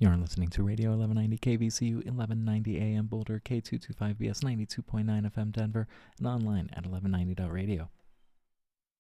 You're listening to Radio 1190 KVCU 1190 AM Boulder, K225BS 92.9 FM Denver, and online at 1190.radio.